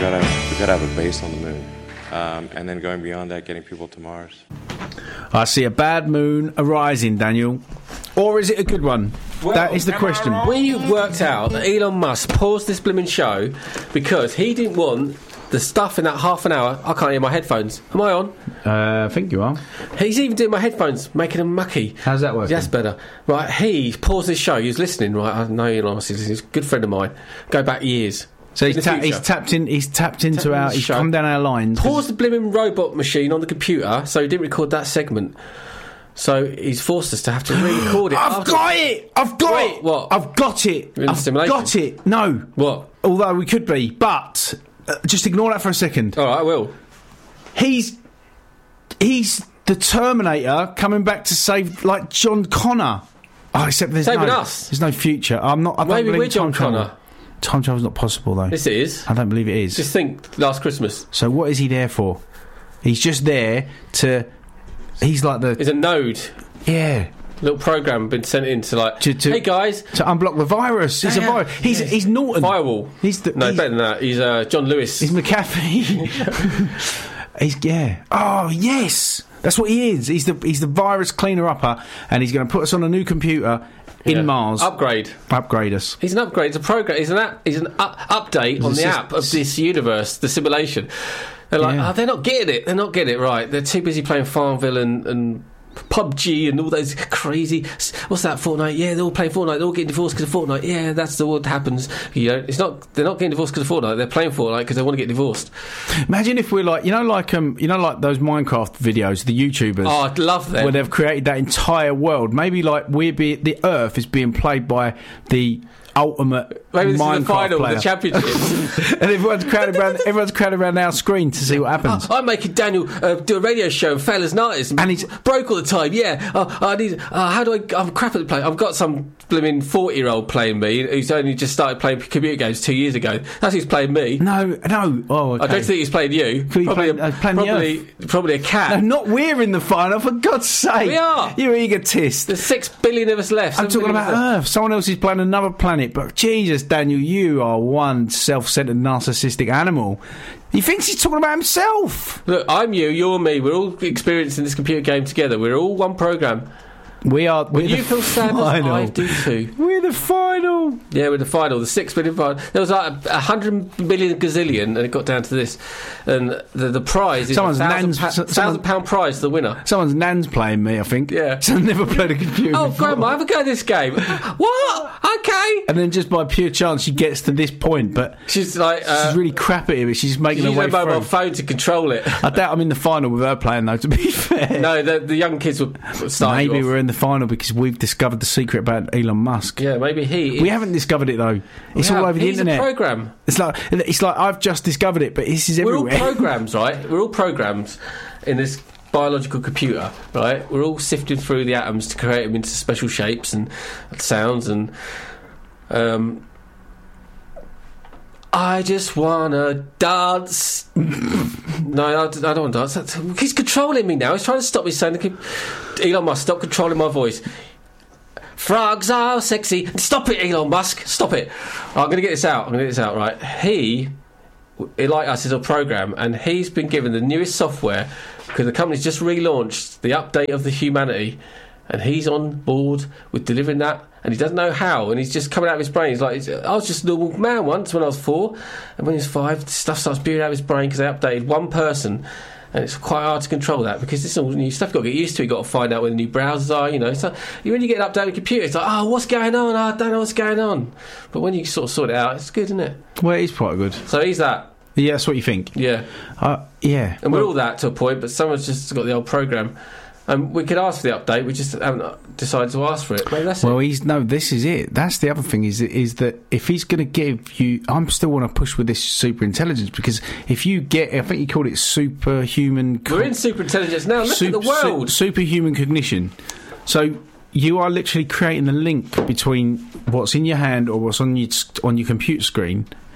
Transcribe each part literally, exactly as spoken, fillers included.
gotta we gotta have a base on the moon, um, and then going beyond that, getting people to Mars. I see a bad moon arising, Daniel. Or is it a good one? Well, that is the question. We worked out that Elon Musk paused this blooming show because he didn't want the stuff in that half an hour. I can't hear my headphones. Am I on? Uh, I think you are. He's even doing my headphones, making them mucky. How's that working? That's better. Right, he paused this show. He was listening, right? I know Elon Musk. He's a good friend of mine. Go back years. So he's, ta- he's tapped in. He's tapped into Tapped our. in He's show. come down our lines. Paused the blooming robot machine on the computer, so he didn't record that segment. So he's forced us to have to re-record it. I've after- got it. I've got What? it. What? I've got it. You're in I've simulation? got it. No. What? Although we could be, but uh, just ignore that for a second. All right, I will. He's he's the Terminator coming back to save like John Connor. Oh, except there's Saving no, us. There's no future. I'm not. I don't Maybe believe we're John time travel. Connor. Time travel's not possible though. Yes, it is. I don't believe it is. Just think, last Christmas. So what is he there for? He's just there to. He's like the There's a node, yeah little program been sent in to like, To- to- hey guys, to unblock the virus. He's Yeah, a virus. He's yeah. he's Norton. firewall. He's the No, he's, better than that. He's uh, John Lewis. he's McAfee. He's yeah. Oh yes, that's what he is. He's the he's the virus cleaner upper, and he's going to put us on a new computer in Yeah. Mars. Upgrade. Upgrade us. He's an upgrade. It's a program. He's an app. He's an up- update on It's the just- app of this universe, the simulation. They're like, Yeah. oh, they're not getting it. They're not getting it right. They're too busy playing Farmville and, and P U B G and all those crazy. What's that? Fortnite? Yeah, they're all playing Fortnite. They're all getting divorced because of Fortnite. Yeah, that's the what happens. You know, it's not. They're not getting divorced because of Fortnite. They're playing Fortnite because they want to get divorced. Imagine if we're like you know like um you know like those Minecraft videos, the YouTubers. Oh, I'd love them. Where they've created that entire world. Maybe like we're be the Earth is being played by the ultimate Maybe this Minecraft is the final player. of the championships. And everyone's crowded around. Everyone's crowded around our screen to see what happens. I'm making Daniel uh, do a radio show and fail as an artist and, And he's- broke all the time. Yeah, uh, I need. Uh, how do I? I'm crap at the play. I've got some blooming forty year old playing me who's only just started playing computer games two years ago. That's who's playing me. No, no. Oh, okay. I don't think he's playing you. Could he Probably, play- a, uh, playing the probably, probably a cat. No, not we're in the final. For God's sake, We are. You egotist. There's six billion of us left. I'm seven talking billion of about us left. Earth. Someone else is playing another planet. But Jesus, Daniel, you are one self-centered, narcissistic animal. He thinks he's talking about himself. Look, I'm you. You're me. We're all experiencing this computer game together. We're all one program. We are. When we're you the feel sad, final. I do too. We're the final. Yeah, we're the final, the six billion final. There was like a, a hundred million gazillion, and it got down to this. And the the prize is Someone's a thousand, nan's- pa- so- thousand someone- pound prize to the winner. Someone's nan's playing me, I think. Yeah. So I've never played a computer Oh, before. Grandma, have a go at this game. What? Okay. And then just by pure chance, she gets to this point, but She's like, uh, she's really crap at it, but she's making she's her way using a mobile through. phone to control it. I doubt I'm in the final with her playing, though, to be fair. No, the, the young kids will start. Maybe you off. we're in the final because we've discovered the secret about Elon Musk. Yeah, maybe he. We haven't discovered it, though. It's all have. over the He's internet. a program. It's like it's like I've just discovered it, but this is We're all everywhere. programs, right? We're all programs in this biological computer, right? We're all sifting through the atoms to create them into special shapes and sounds and. Um, I just wanna dance. No, I, I don't want to dance. That's, he's controlling me now. He's trying to stop me saying, Elon Musk, stop controlling my voice. Frogs are sexy. Stop it, Elon Musk. Stop it. I'm going to get this out. I'm going to get this out, right? He, like us, is a program, and he's been given the newest software because the company's just relaunched the update of the humanity, and he's on board with delivering that, and he doesn't know how, and he's just coming out of his brain. He's like, I was just a normal man once when I was four, and when he was five, stuff starts spewing out of his brain because they updated one person. And it's quite hard to control that because this is all new stuff you've got to get used to. You've got to find out where the new browsers are, you know. So when you get an updated computer, it's like, oh, what's going on? I don't know what's going on. But when you sort of sort it out, it's good, isn't it? Well, it is quite good. So he's that. Yeah, that's what you think. Yeah. Uh, yeah. And well, we're all that to a point, but someone's just got the old program. And we could ask for the update, we just haven't decided to ask for it. Maybe that's Well, it. he's no. This is it. That's the other thing. Is is that if he's going to give you, I'm still want to push with this super intelligence because if you get, I think you called it superhuman. Co- We're in super intelligence now. Look Sup- at the world. su- superhuman cognition. So you are literally creating the link between what's in your hand or what's on your on your computer screen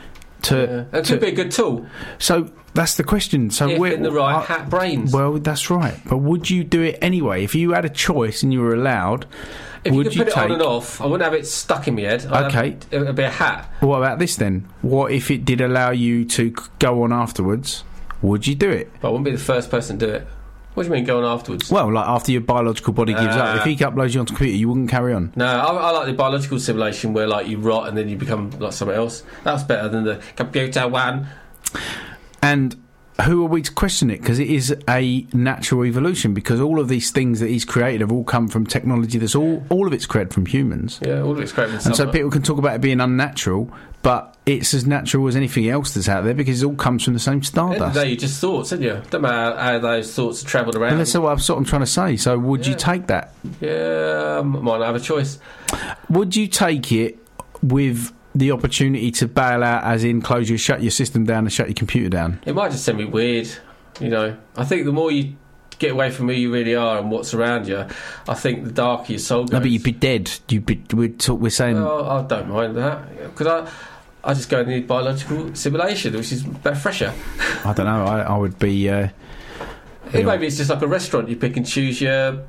to. Yeah. That to could be a good tool so that's the question. So if we're in the right I- hat brains. Well, that's right. But would you do it anyway if you had a choice and you were allowed? if would you could you put take? it on and off, I wouldn't have it stuck in my head. I'd Okay. have, it would be a hat. What about this then? What if it did allow you to c- go on afterwards? Would you do it? But I wouldn't be the first person to do it. What do you mean going afterwards? Well, like after your biological body gives Uh, up, if he uploads you onto the computer, you wouldn't carry on. No, I, I like the biological simulation where like you rot and then you become like someone else. That's better than the computer one. And who are we to question it? Because it is a natural evolution. Because all of these things that he's created have all come from technology. That's all. All of it's created from humans. Yeah, all of it's great. And so people can talk about it being unnatural, but it's as natural as anything else that's out there because it all comes from the same At the end of stardust. the day, you just thoughts, didn't you? Don't matter how those thoughts have travelled around. And that's what I'm, sort of trying to say. So would you Yeah. take that? Yeah, um, might not have a choice. Would you take it with the opportunity to bail out, as in close your, shut your system down and shut your computer down? It might just send me weird, you know. I think the more you get away from who you really are and what's around you, I think the darker your soul goes. No, but you'd be dead. You'd be. We're, talk, we're saying. Well, I don't mind that because I, I just go in the biological simulation, which is better, fresher. I don't know. I, I would be. Uh, Yeah, maybe it's just like a restaurant. You pick and choose your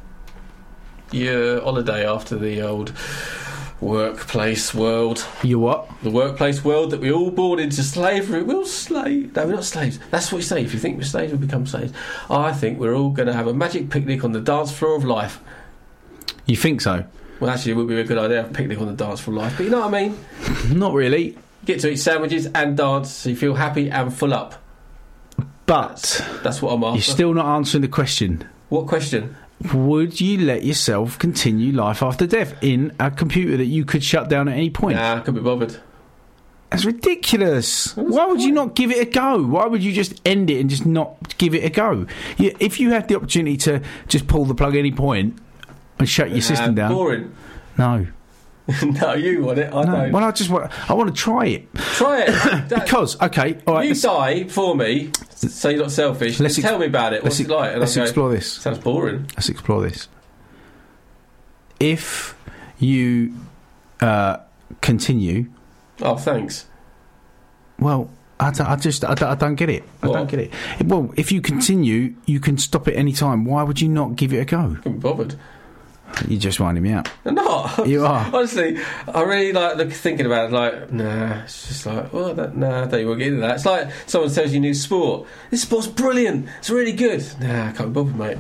your holiday after the old workplace world. you what? The workplace world that we all born into slavery. We're all slaves. No, we're not slaves. That's what you say. If you think we're slaves, we become slaves. I think we're all going to have a magic picnic on the dance floor of life. You think so? Well, actually, it would be a good idea, a picnic on the dance floor of life. But you know what I mean? Not really. You get to eat sandwiches and dance, so you feel happy and full up. But That's what I'm after. you're still not answering the question. What question? Would you let yourself continue life after death in a computer that you could shut down at any point? Nah, I couldn't be bothered. That's ridiculous. What's Why the would you point? not give it a go? Why would you just end it and just not give it a go? You, if you had the opportunity to just pull the plug at any point and shut your system Nah, down, boring. no, No, you want it. I no. don't. Well, I just want. I want to try it Try it. That- because okay, all right. you Let's, die for me, so you're not selfish. Let's Let's ex- tell me about it. What's let's it like? And let's I'll go, explore this. sounds boring. Let's explore this. If you uh, continue, Oh, thanks. well, I, don't- I just I don't, I don't get it. I What? don't get it. Well, if you continue, you can stop at any time. Why would you not give it a go? Couldn't be bothered. You're just winding me up. I'm not. You are. Honestly, I really like look, thinking about it. Like, nah, it's just like, well, that, nah, I don't even get into that. It's like someone tells you new sport. This sport's brilliant. It's really good. Nah, I can't be bothered, mate.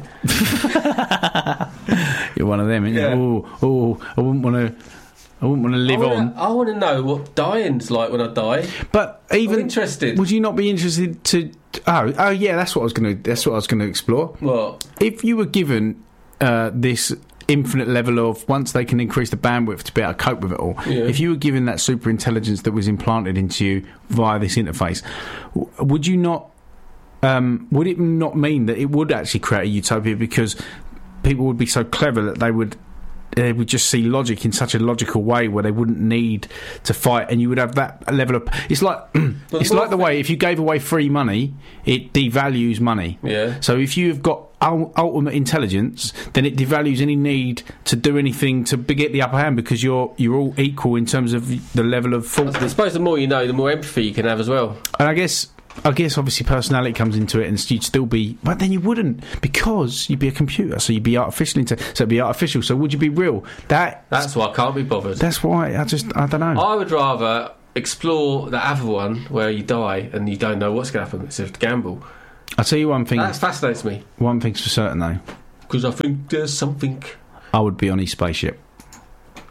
You're one of them, aren't you? Yeah. Oh, oh, I wouldn't want to. I wouldn't want to live I wanna, on. I want to know what dying's like when I die. But even I'm interested. would you not be interested to? Oh, oh yeah, that's what I was going to. That's what I was going to explore. What? If you were given uh, this infinite level of once they can increase the bandwidth to be able to cope with it all. Yeah. If you were given that super intelligence that was implanted into you via this interface, w- would you not? Um, would it not mean that it would actually create a utopia because people would be so clever that they would they would just see logic in such a logical way where they wouldn't need to fight, and you would have that level of. It's like it's more like the way if you gave away free money, it devalues money. Yeah. So if you have got ul- ultimate intelligence, then it devalues any need to do anything to be- get the upper hand because you're you're all equal in terms of the level of thought. I suppose the more you know, the more empathy you can have as well. And I guess. I guess obviously personality comes into it, and you'd still be, but then you wouldn't because you'd be a computer, so you'd be artificial. Into, so it'd be artificial. So would you be real? That That's why I can't be bothered. that's why I just I don't know. I would rather explore the other one where you die and you don't know what's going to happen. It's a gamble. I'll tell you one thing. That fascinates me One thing's for certain though. because I think there's something. I would be on his spaceship.